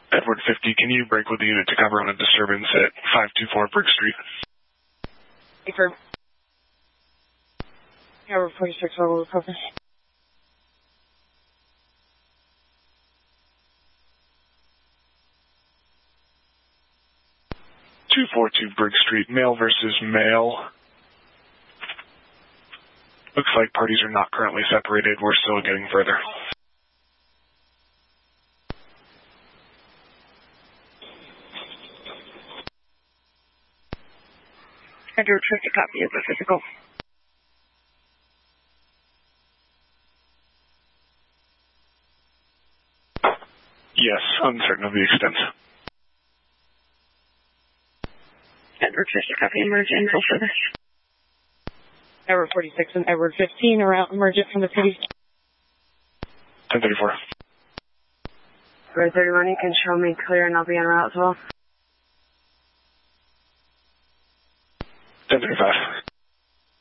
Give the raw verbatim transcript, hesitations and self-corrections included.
Edward fifty, can you break with the unit to cover on a disturbance at five two four Brick Street? Confirm. Edward forty-six, what will cover? two four two Brick Street, male versus male. Looks like parties are not currently separated. We're still getting further. Edward fifty, copy of the physical. Yes, uncertain of the extent. Edward fifty, copy, emerge info for this. Edward forty-six and Edward fifteen are out emergent from the city. ten thirty-four. Edward thirty-one, you can show me clear and I'll be en route as well. ten thirty-five.